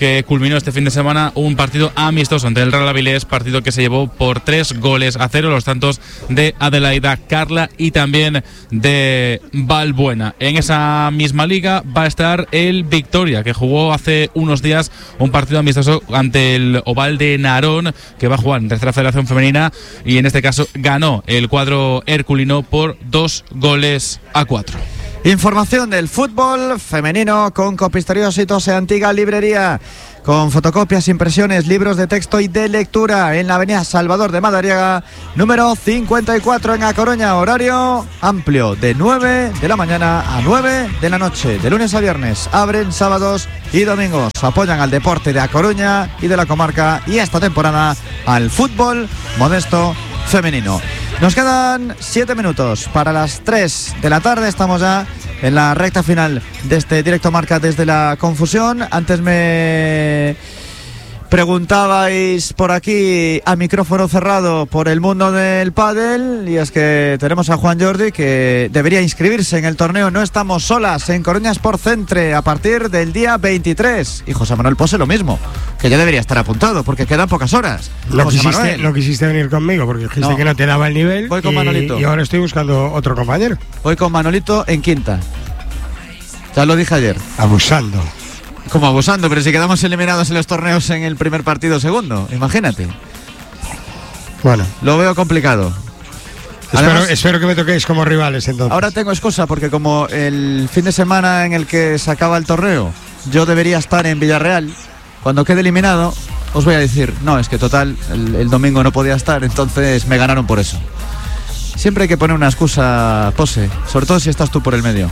S2: que culminó este fin de semana un partido amistoso ante el Real Avilés, partido que se llevó por tres goles a cero, los tantos de Adelaida Carla y también de Valbuena. En esa misma liga va a estar el Victoria, que jugó hace unos días un partido amistoso ante el Oval de Narón, que va a jugar en tercera federación femenina, y en este caso ganó el cuadro herculino por dos goles a cuatro.
S1: Información del fútbol femenino con Copistería Ositose, Antigua Librería, con fotocopias, impresiones, libros de texto y de lectura en la avenida Salvador de Madariaga, número cincuenta y cuatro en A Coruña. Horario amplio de nueve de la mañana a nueve de la noche, de lunes a viernes. Abren sábados y domingos. Apoyan al deporte de A Coruña y de la comarca, y esta temporada al fútbol modesto femenino. Nos quedan siete minutos para las tres de la tarde. Estamos ya en la recta final de este directo Marca desde la Confusión. Antes me preguntabais por aquí a micrófono cerrado por el mundo del pádel, y es que tenemos a Juan Jordi, que debería inscribirse en el torneo No Estamos Solas en Coruña Sport Centre a partir del día veintitrés, y José Manuel Pose lo mismo, que ya debería estar apuntado porque quedan pocas horas.
S4: No quisiste, no quisiste venir conmigo porque dijiste no. que no te daba el nivel.
S1: Voy con
S4: y,
S1: Manolito.
S4: Y ahora estoy buscando otro compañero.
S1: Voy con Manolito en quinta. Ya lo dije ayer.
S4: Abusando.
S1: Como abusando, pero si quedamos eliminados en los torneos en el primer partido segundo, imagínate.
S4: Bueno,
S1: lo veo complicado.
S4: Espero, Además, espero que me toquéis como rivales entonces.
S1: Ahora tengo excusa porque como el fin de semana en el que se acaba el torneo yo debería estar en Villarreal, cuando quede eliminado os voy a decir, no, es que total el, el domingo no podía estar, entonces me ganaron por eso. Siempre hay que poner una excusa, Pose, sobre todo si estás tú por el medio.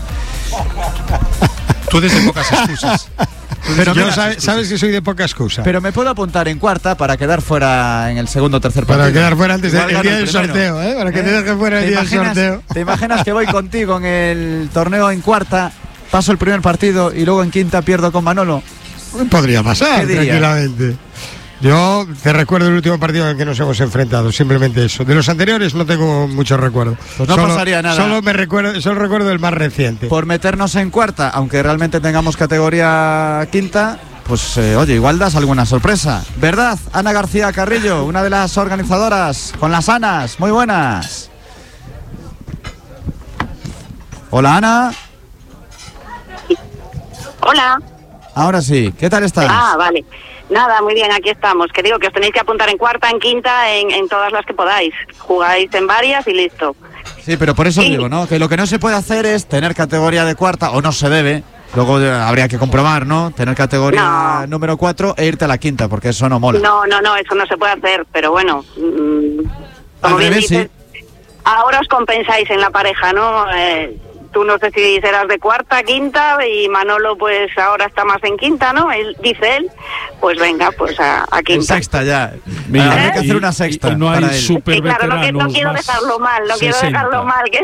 S6: Tú desde pocas excusas.
S4: Pero yo sabes, sabes que soy de poca excusa.
S1: Pero me puedo apuntar en cuarta para quedar fuera en el segundo o tercer partido.
S4: Para quedar fuera antes del día del sorteo, ¿eh? Para que ¿Eh? te dejes fuera el día del sorteo.
S1: ¿Te imaginas que voy contigo en el torneo en cuarta, paso el primer partido y luego en quinta pierdo con Manolo?
S4: Podría pasar, tranquilamente. Yo te recuerdo el último partido en el que nos hemos enfrentado, simplemente eso. De los anteriores no tengo mucho recuerdo.
S1: Pues no
S4: solo,
S1: pasaría nada.
S4: Solo me recuerdo, solo recuerdo el más reciente.
S1: Por meternos en cuarta, aunque realmente tengamos categoría quinta, pues eh, oye, igual das alguna sorpresa. ¿Verdad? Ana García Carrillo, una de las organizadoras con las Anas. Muy buenas. Hola, Ana.
S11: Hola.
S1: Ahora sí, ¿qué tal estás?
S11: Ah, vale. Nada, muy bien, aquí estamos. Que digo que os tenéis que apuntar en cuarta, en quinta, en, en todas las que podáis. Jugáis en varias y listo.
S1: Sí, pero por eso
S11: sí.
S1: digo, ¿no? Que lo que no se puede hacer es tener categoría de cuarta, o no se debe. Luego habría que comprobar, ¿no? Tener categoría no. número cuatro e irte a la quinta, porque eso no mola.
S11: No, no, no, eso no se puede hacer, pero bueno. Mmm, como
S1: Al
S11: bien
S1: revés,
S11: dices,
S1: sí.
S11: Ahora os compensáis en la pareja, ¿no? Eh, Tú no sé si serás de cuarta, quinta, y Manolo pues ahora está más en quinta, ¿no? Él, dice él, pues venga, pues a, a quinta.
S1: En sexta ya.
S5: Mira,
S1: ¿Eh? Hay que hacer
S5: y,
S1: una sexta.
S5: Y no hay super
S11: sí, claro,
S5: veteranos.
S11: No, que, no quiero dejarlo mal, no quiero
S5: sesenta.
S11: dejarlo mal. Que...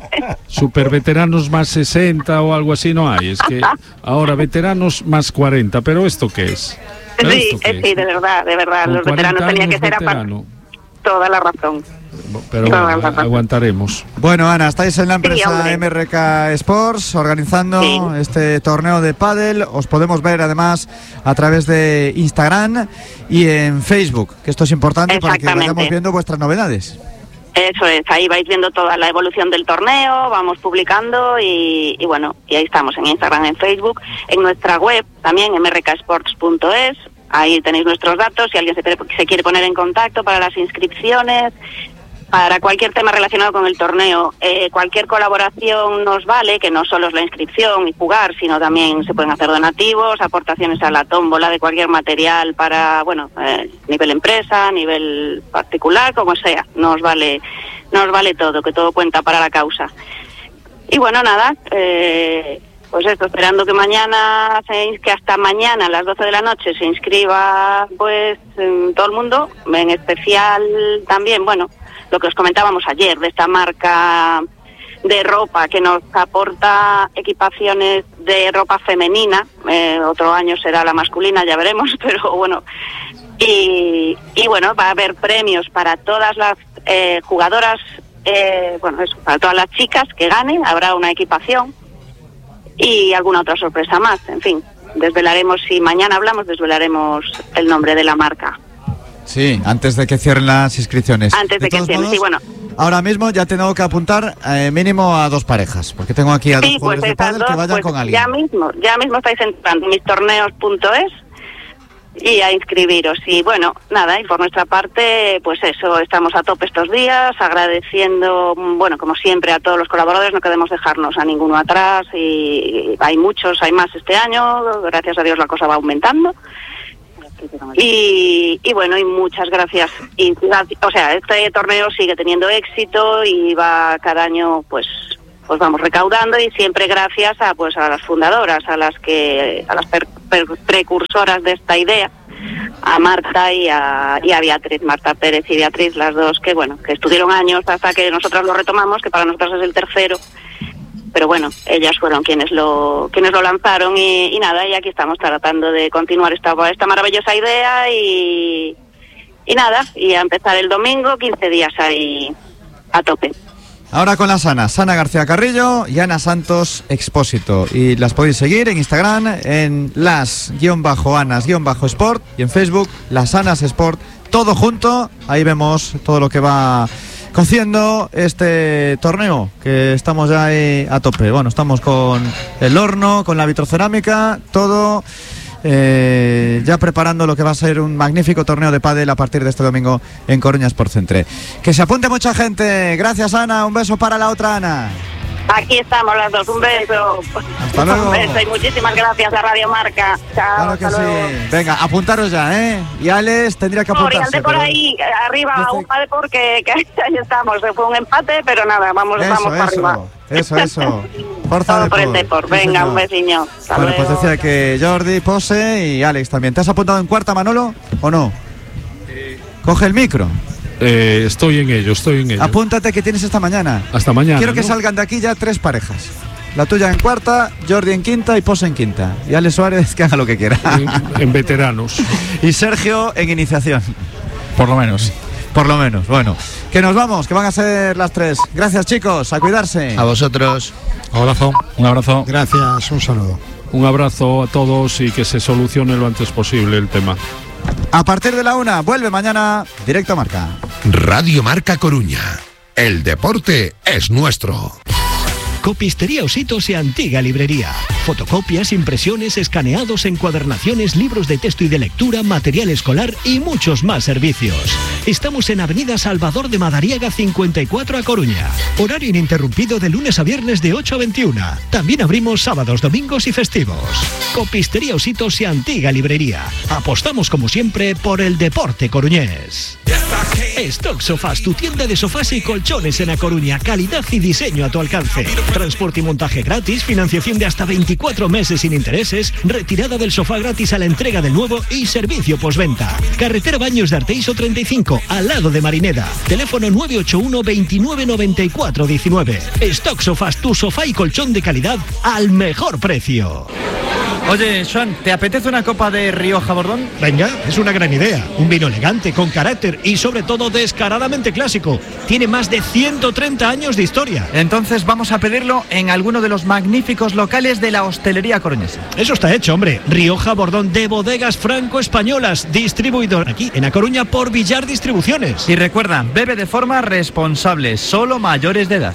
S5: Super veteranos más sesenta o algo así no hay. Es que ahora veteranos más cuarenta, pero ¿esto qué es?
S11: ¿Pero sí, esto qué es? Sí, de verdad, de verdad. Con los veteranos tenían que ser aparte. Toda la razón.
S5: Pero bueno, aguantaremos.
S1: Bueno, Ana, estáis en la empresa sí, M R K Sports organizando sí. este torneo de pádel. Os podemos ver además a través de Instagram y en Facebook, que esto es importante para que vayamos viendo vuestras novedades.
S11: Eso es, ahí vais viendo toda la evolución del torneo, vamos publicando y, y bueno, y ahí estamos en Instagram, en Facebook, en nuestra web también, m r k sports punto es. Ahí tenéis nuestros datos, si alguien se quiere, se quiere poner en contacto para las inscripciones, para cualquier tema relacionado con el torneo. Eh, cualquier colaboración nos vale, que no solo es la inscripción y jugar, sino también se pueden hacer donativos, aportaciones a la tómbola de cualquier material para, bueno, eh, nivel empresa, nivel particular, como sea. Nos vale, nos vale todo, que todo cuenta para la causa. Y bueno, nada, eh... pues esto, esperando que mañana, que hasta mañana a las doce de la noche se inscriba pues todo el mundo, en especial también, bueno, lo que os comentábamos ayer de esta marca de ropa que nos aporta equipaciones de ropa femenina, eh, otro año será la masculina, ya veremos, pero bueno, y, y bueno, va a haber premios para todas las eh, jugadoras, eh, bueno, eso, para todas las chicas que ganen, habrá una equipación y alguna otra sorpresa más, en fin. desvelaremos, si mañana hablamos, desvelaremos el nombre de la marca.
S1: Sí, antes de que cierren las inscripciones.
S11: Antes de, de que cierren, modos, sí, bueno.
S1: Ahora mismo ya tengo que apuntar eh, mínimo a dos parejas, porque tengo aquí a dos
S11: sí,
S1: jugadores
S11: pues
S1: de pádel que vayan
S11: pues
S1: con alguien.
S11: Ya mismo, ya mismo estáis entrando en mis torneos punto es y a inscribiros. Y bueno, nada, y por nuestra parte, pues eso, estamos a tope estos días, agradeciendo, bueno, como siempre, a todos los colaboradores, no queremos dejarnos a ninguno atrás, y hay muchos, hay más este año, gracias a Dios la cosa va aumentando. Y, y bueno, y muchas gracias. Y, o sea, este torneo sigue teniendo éxito y va cada año, pues, pues vamos recaudando, y siempre gracias a, pues, a las fundadoras, a las que, a las per, per, precursoras de esta idea, a Marta y a, y a Beatriz, Marta Pérez y Beatriz, las dos que, bueno, que estuvieron años hasta que nosotras lo retomamos, que para nosotras es el tercero. Pero bueno, ellas fueron quienes lo quienes lo lanzaron y, y nada, y aquí estamos tratando de continuar esta, esta maravillosa idea y, y nada, y a empezar el domingo, quince días ahí a tope.
S1: Ahora con las Anas, Ana García Carrillo y Ana Santos Expósito. Y las podéis seguir en Instagram en las-anas-sport y en Facebook las Anas Sport, todo junto. Ahí vemos todo lo que va cociendo este torneo, que estamos ya ahí a tope. Bueno, estamos con el horno, con la vitrocerámica, todo eh, ya preparando lo que va a ser un magnífico torneo de pádel a partir de este domingo en Coruña Sport Centre. Que se apunte mucha gente. Gracias, Ana. Un beso para la otra Ana.
S11: Aquí estamos las dos, un beso.
S1: Hasta luego.
S11: Un beso y muchísimas gracias a Radio Marca. Chao.
S1: Claro que sí.
S11: Luego.
S1: Venga, apuntaros ya, ¿eh? Y Alex tendría que apuntarse.
S11: Por, por ahí, pero... arriba, un par de porque que ahí estamos. Fue un empate, pero nada, vamos,
S1: eso,
S11: vamos
S1: eso,
S11: para arriba.
S1: Eso, eso. Forza
S11: Todo
S1: de
S11: por el Depor. Venga, un besiño. Hasta
S1: bueno,
S11: luego.
S1: pues decía que Jordi, Pose y Alex también. ¿Te has apuntado en cuarta, Manolo, o no?
S5: Eh...
S1: Coge el micro.
S5: Eh, estoy en ello, estoy en ello.
S1: Apúntate, que tienes esta mañana.
S5: Hasta mañana.
S1: Quiero que
S5: ¿no?
S1: salgan de aquí ya tres parejas. La tuya en cuarta, Jordi en quinta y Pose en quinta. Y Alex Suárez que haga lo que quiera.
S5: En, en veteranos.
S1: Y Sergio en iniciación.
S2: Por lo menos.
S1: Por lo menos. Bueno, que nos vamos, que van a ser las tres. Gracias, chicos, a cuidarse.
S3: A vosotros.
S2: Un abrazo. Un abrazo.
S4: Gracias, un saludo.
S5: Un abrazo a todos y que se solucione lo antes posible el tema.
S1: A partir de la una, vuelve mañana Directo Marca.
S8: Radio Marca Coruña. El deporte es nuestro.
S7: Copistería Ositos y Antigua Librería. Fotocopias, impresiones, escaneados, encuadernaciones, libros de texto y de lectura, material escolar y muchos más servicios. Estamos en Avenida Salvador de Madariaga cincuenta y cuatro a Coruña. Horario ininterrumpido de lunes a viernes de ocho a veintiuna. También abrimos sábados, domingos y festivos. Copistería Ositos y Antigua Librería. Apostamos como siempre por el deporte coruñés. Stock Sofás, tu tienda de sofás y colchones en A Coruña. Calidad y diseño a tu alcance. Transporte y montaje gratis, financiación de hasta veinticuatro meses sin intereses, retirada del sofá gratis a la entrega del nuevo y servicio postventa. Carretera Baños de Arteiso treinta y cinco, al lado de Marineda. Teléfono nueve ocho uno, veintinueve noventa y cuatro diecinueve. Stock Sofás, tu sofá y colchón de calidad al mejor precio.
S1: Oye, Sean, ¿te apetece una copa de Rioja Bordón?
S7: Venga, es una gran idea. Un vino elegante, con carácter y sobre todo descaradamente clásico. Tiene más de ciento treinta años de historia.
S1: Entonces vamos a pedirlo en alguno de los magníficos locales de la hostelería coruñesa.
S7: Eso está hecho, hombre. Rioja Bordón de Bodegas Franco-Españolas, distribuidor aquí en A Coruña por Villar Distribuciones.
S1: Y recuerda, bebe de forma responsable, solo mayores de edad.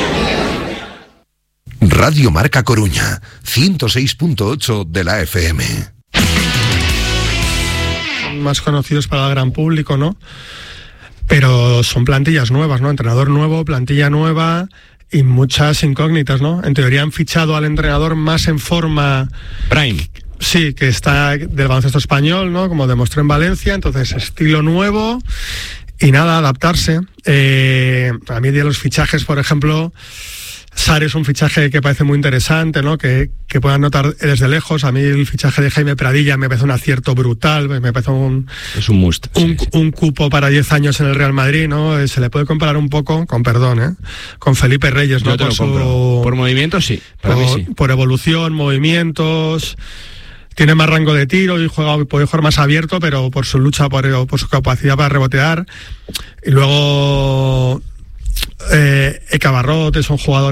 S8: Radio Marca Coruña, ciento seis punto ocho de la F M.
S12: Más conocidos para el gran público, ¿no? Pero son plantillas nuevas, ¿no? Entrenador nuevo, plantilla nueva y muchas incógnitas, ¿no? En teoría han fichado al entrenador más en forma...
S5: Prime.
S12: Sí, que está del baloncesto español, ¿no? Como demostró en Valencia, entonces estilo nuevo y nada, adaptarse. Eh, a mí de los fichajes, por ejemplo... Sar es un fichaje que parece muy interesante, ¿no? Que, que puedan notar desde lejos. A mí el fichaje de Jaime Pradilla me parece un acierto brutal, me parece un...
S5: Es un must.
S12: Un,
S5: sí, sí.
S12: un cupo para diez años en el Real Madrid, ¿no? Se le puede comparar un poco, con perdón, ¿eh? Con Felipe Reyes, ¿no?
S5: Yo te
S12: por,
S5: lo compro.
S12: su,
S5: Por movimientos, sí. Para
S12: por,
S5: mí sí.
S12: Por evolución, movimientos... Tiene más rango de tiro y juega, puede jugar más abierto, pero por su lucha, por, por su capacidad para rebotear. Y luego... Eh, Eka Barrot es un jugador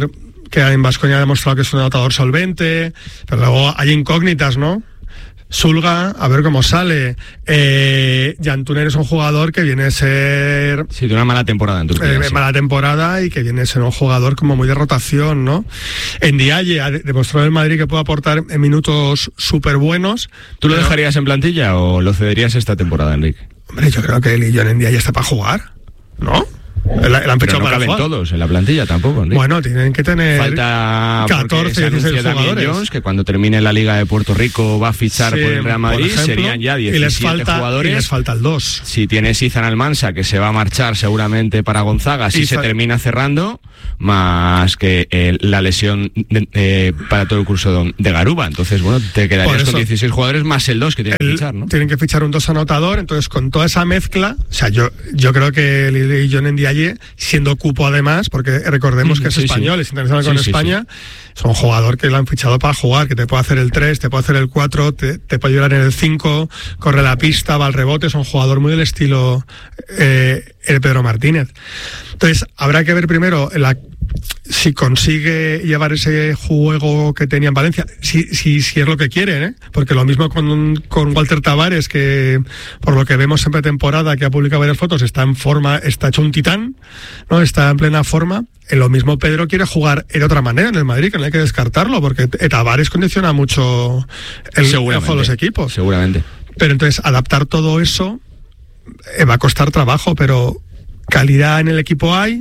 S12: que en Baskonia ha demostrado que es un anotador solvente, pero luego hay incógnitas, ¿no? Sulga, a ver cómo sale. Eh, Jan Tuner es un jugador que viene a ser...
S13: Sí, de una mala temporada en Turquía.
S12: Eh,
S13: sí.
S12: Mala temporada y que viene a ser un jugador como muy de rotación, ¿no? En Ndiaye ha demostrado el Madrid que puede aportar en minutos súper buenos.
S13: ¿Tú lo
S12: pero...
S13: dejarías en plantilla o lo cederías esta temporada, Enrique?
S12: Hombre, yo creo que él y John Ndiaye está para jugar, ¿no? El, el han
S13: Pero no
S12: para
S13: caben
S12: jugar.
S13: todos en la plantilla tampoco, Enrique.
S12: Bueno, tienen que tener
S13: falta
S12: catorce, dieciséis jugadores.
S13: Jones, que cuando termine la Liga de Puerto Rico va a fichar
S12: Sí,
S13: por el Real Madrid,
S12: por ejemplo,
S13: serían ya diecisiete
S12: y les falta,
S13: jugadores.
S12: Y les falta el dos.
S13: Si tienes Izan Almansa, que se va a marchar seguramente para Gonzaga, si
S12: Izan...
S13: se termina cerrando, más que eh, la lesión de, eh, para todo el curso de, de Garuba. Entonces, bueno, te quedarías con dieciséis jugadores más el dos que tienen
S12: el,
S13: que fichar, ¿no?
S12: Tienen que fichar un dos anotador, entonces con toda esa mezcla, o sea, yo, yo creo que Lille y John Ndiaye, siendo cupo además, porque recordemos que es
S13: sí,
S12: español,
S13: sí.
S12: es internacional
S13: sí,
S12: con
S13: sí,
S12: España,
S13: sí.
S12: es un jugador que lo han fichado para jugar, que te puede hacer el tres, te puede hacer el cuatro, te, te puede ayudar en el cinco, corre la pista, va al rebote, es un jugador muy del estilo eh, el Pedro Martínez. Entonces, habrá que ver primero la, si consigue llevar ese juego que tenía en Valencia, si, si, si es lo que quiere, ¿eh? Porque lo mismo con, con Walter Tavares, que por lo que vemos en pretemporada, que ha publicado varias fotos, está en forma, está hecho un titán, ¿no? Está en plena forma. En lo mismo Pedro quiere jugar de otra manera en el Madrid, que no hay que descartarlo, porque Tavares condiciona mucho el juego de los equipos.
S13: Seguramente.
S12: Pero entonces adaptar todo eso eh, va a costar trabajo, pero calidad en el equipo hay.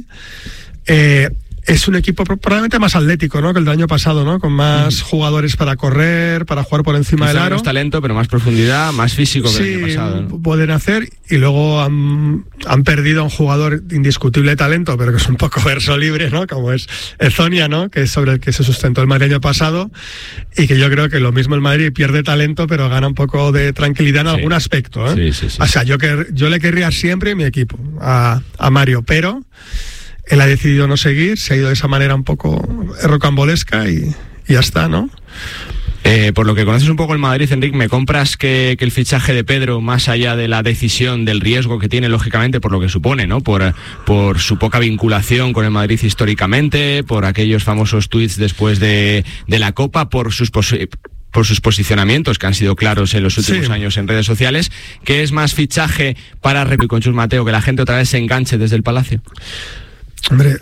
S12: Eh, es un equipo probablemente más atlético, ¿no?, que el del año pasado, ¿no? Con más mm. jugadores para correr, para jugar por encima
S13: Quizá
S12: del aro.
S13: Menos talento, pero más profundidad, más físico que
S12: sí,
S13: el año pasado, ¿no?
S12: Pueden hacer, y luego han, han perdido a un jugador de indiscutible talento, pero que es un poco verso libre, ¿no? Como es Ezonia, ¿no?, que es sobre el que se sustentó el Madrid el año pasado, y que yo creo que lo mismo el Madrid pierde talento, pero gana un poco de tranquilidad en sí. algún aspecto, ¿eh? Sí, sí, sí. O sea, yo, que, yo le querría siempre mi equipo a, a Mario, pero él ha decidido no seguir, se ha ido de esa manera un poco rocambolesca y, y ya está, ¿no?
S13: Eh, por lo que conoces un poco el Madrid, Enrique, ¿me compras que, que el fichaje de Pedro, más allá de la decisión, del riesgo que tiene, lógicamente, por lo que supone, ¿no? Por, por su poca vinculación con el Madrid históricamente, por aquellos famosos tuits después de, de la Copa, por sus posi- por sus posicionamientos que han sido claros en los últimos sí. años en redes sociales, ¿qué es más fichaje para Repi con Chus Mateo, que la gente otra vez se enganche desde el Palacio?
S12: Hombre,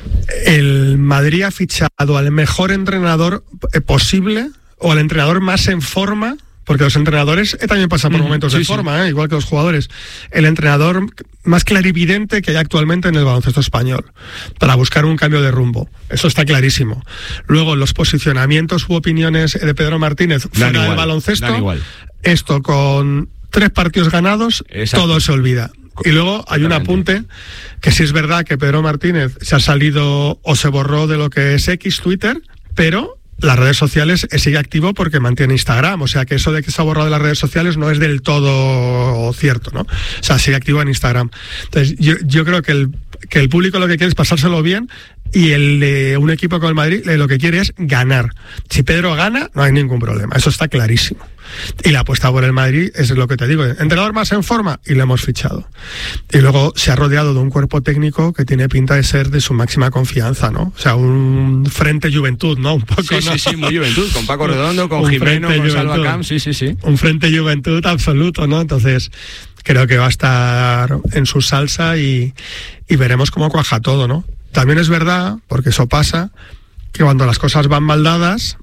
S12: el Madrid ha fichado al mejor entrenador posible, o al entrenador más en forma, porque los entrenadores también pasan por momentos sí, de forma, sí. ¿eh? Igual que los jugadores. El entrenador más clarividente que hay actualmente en el baloncesto español, para buscar un cambio de rumbo. Eso está clarísimo. Luego, los posicionamientos u opiniones de Pedro Martínez fuera
S13: igual,
S12: del baloncesto,
S13: igual.
S12: Esto con tres partidos ganados, exacto. Todo se olvida. Y luego hay un apunte, que sí es verdad que Pedro Martínez se ha salido o se borró de lo que es X, Twitter, pero las redes sociales sigue activo porque mantiene Instagram, o sea que eso de que se ha borrado de las redes sociales no es del todo cierto, ¿no? O sea, sigue activo en Instagram. Entonces, yo, yo creo que el, que el público lo que quiere es pasárselo bien, y el de un equipo como el Madrid lo que quiere es ganar. Si Pedro gana, no hay ningún problema, eso está clarísimo. Y la apuesta por el Madrid es lo que te digo, entrenador más en forma, y lo hemos fichado. Y luego se ha rodeado de un cuerpo técnico que tiene pinta de ser de su máxima confianza, ¿no? O sea, un frente Juventud, ¿no? Un poco,
S13: sí,
S12: ¿no?
S13: sí, sí, muy Juventud, con Paco Redondo, con Jimeno, con Salva Camp, sí, sí, sí.
S12: Un frente Juventud absoluto, ¿no? Entonces, creo que va a estar en su salsa y, y veremos cómo cuaja todo, ¿no? También es verdad, porque eso pasa, que cuando las cosas van mal dadas,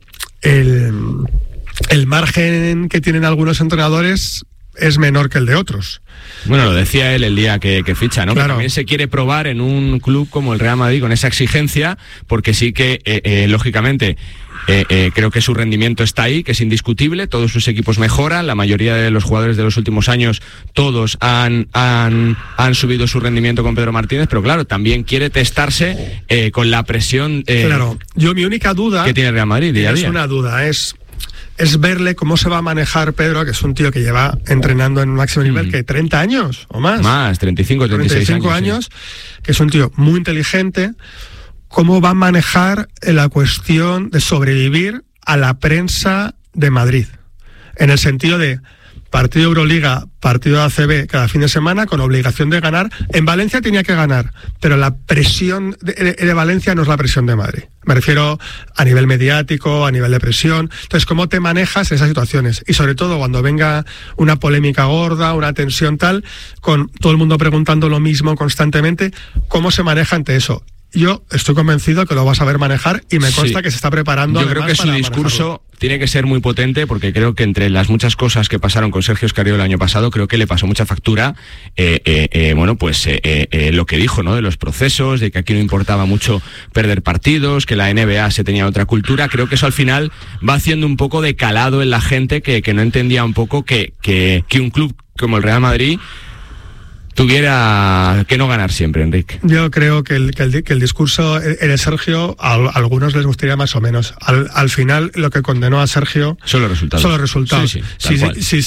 S12: el, el margen que tienen algunos entrenadores es menor que el de otros.
S13: Bueno, lo decía él el día que, que ficha, ¿no?
S12: Claro.
S13: Que también se quiere probar en un club como el Real Madrid con esa exigencia, porque sí que, eh, eh, lógicamente, Eh, eh, creo que su rendimiento está ahí, que es indiscutible, todos sus equipos mejoran, la mayoría de los jugadores de los últimos años, todos han, han, han subido su rendimiento con Pedro Martínez, pero claro, también quiere testarse eh, con la presión eh,
S12: claro, yo mi única duda
S13: que tiene Real Madrid día a día.
S12: Es una duda, es, es verle cómo se va a manejar Pedro, que es un tío que lleva entrenando en máximo nivel, mm. que treinta años o más.
S13: Más, treinta y cinco, treinta y seis
S12: treinta y cinco
S13: años,
S12: años sí. Que es un tío muy inteligente. ¿Cómo va a manejar la cuestión de sobrevivir a la prensa de Madrid? en el sentido de partido Euroliga, partido A C B cada fin de semana con obligación de ganar. En Valencia tenía que ganar, pero la presión de, de, de Valencia no es la presión de Madrid. Me refiero a nivel mediático, a nivel de presión. Entonces, ¿cómo te manejas en esas situaciones? Y sobre todo cuando venga una polémica gorda, una tensión tal, con todo el mundo preguntando lo mismo constantemente, ¿cómo se maneja ante eso? Yo estoy convencido que lo vas a ver manejar y me consta
S13: sí.
S12: que se está preparando.
S13: Yo creo que su discurso manejarlo. Tiene que ser muy potente, porque creo que entre las muchas cosas que pasaron con Sergio Escariolo el año pasado, creo que le pasó mucha factura, eh, eh, eh, bueno, pues eh, eh, lo que dijo, ¿no? De los procesos, de que aquí no importaba mucho perder partidos, que la N B A se tenía otra cultura. Creo que eso al final va haciendo un poco de calado en la gente que, que no entendía un poco que, que, que un club como el Real Madrid tuviera que no ganar siempre, Enrique.
S12: Yo creo que el, que el, que el discurso de Sergio a, a algunos les gustaría más o menos. Al, al final lo que condenó a Sergio
S13: son los resultados.
S12: Son los resultados.
S13: Sí, sí,
S12: si, si, si,